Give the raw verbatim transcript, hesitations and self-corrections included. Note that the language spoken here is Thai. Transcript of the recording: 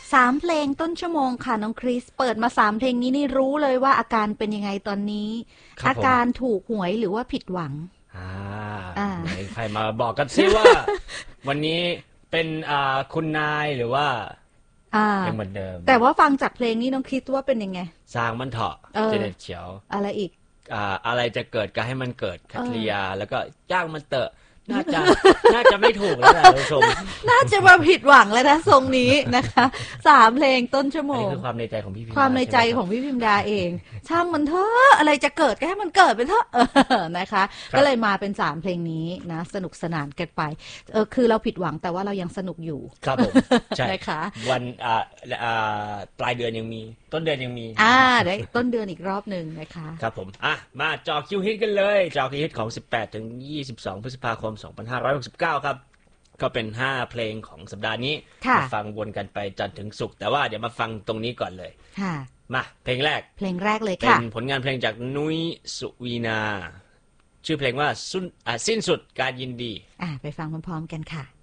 สามเพลงต้นชั่วโมงค่ะน้องคริสเปิดมาสามเพลงนี้นี่รู้เลยว่าอาการเป็นยังไงตอนนี้อาการถูกหวยหรือว่าผิดหวังอ่าไหนใครมาบอกกันซิว่า วันนี้เป็นอ่าคุณนายหรือว่ายังเหมือนเดิมแต่ว่าฟังจากเพลงนี้น้องคริสว่าเป็นยังไงสร้างมันเถาะเจเน็ตเขียวอะไรอีกอ่าอะไรจะเกิดก็ให้มันเกิดคัตริยาแล้วก็จ้างมันเตอะน่าจะน่าจะไม่ถูกแล้วแหละผู้ชมน่าจะมาผิดหวังแล้วนะทรงนี้นะคะสามเพลงต้นชั่วโมงนี่คือความในใจของพี่พิมดาความในใจของพี่พิมดาเองช่างมันเถอะอะไรจะเกิดก็ให้มันเกิดไปเถอะนะคะก็เลยมาเป็นสามเพลงนี้นะสนุกสนานกันไปเออคือเราผิดหวังแต่ว่าเรายังสนุกอยู่ครับผมใช่นะคะวันอ่าอ่าปลายเดือนยังมีต้นเดือนยังมีอ่าได้ต้นเดือนอีกรอบนึงนะคะครับผมอ่ะมาจอคิวฮิตกันเลยจอคิวฮิตของสิบแปดถึงยี่สิบสองพฤษภาคมสองพันห้าร้อยหกสิบเก้าครับก็เป็นห้าเพลงของสัปดาห์นี้มาฟังวนกันไปจันทร์ถึงศุกร์แต่ว่าเดี๋ยวมาฟังตรงนี้ก่อนเลยค่ะมาเพลงแรกเพลงแรกเลยค่ะเป็นผลงานเพลงจากนุ้ยสุวีนาชื่อเพลงว่าสิ้นสุดการยินดีอ่ะไปฟังพร้อมๆกันค่ะ